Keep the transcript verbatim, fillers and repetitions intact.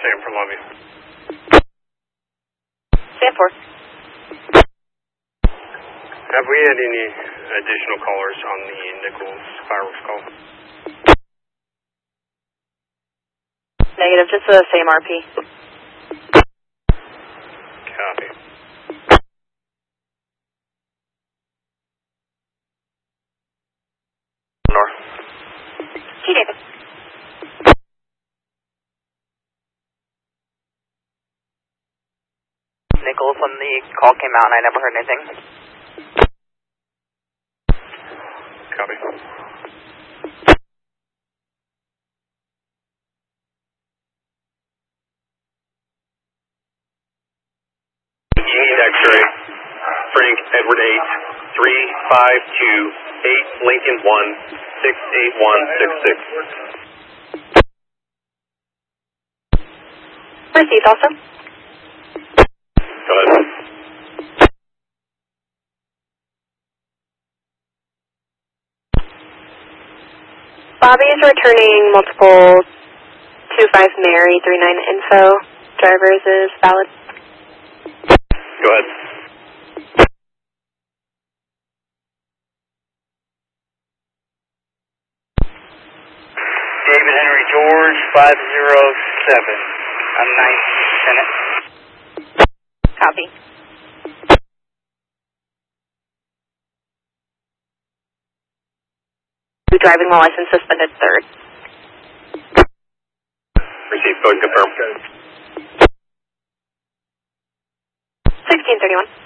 same for Lobby. Stand for. Have we had any additional callers on the Nichols fireworks call? Negative, just the same R P. Copy. North. T. David. Nichols, when the call came out and I never heard anything. Copy. Union X-ray, Frank Edward eight, three five two, eight Lincoln one, six eight one six six. Received also. Go ahead. Bobby is returning multiple two five Mary three nine info. Drivers is valid. Go ahead. David Henry George, five zero seven. I'm nineteen, Lieutenant. Copy. Driving while license suspended third. Receive, go and confirm. sixteen thirty-one.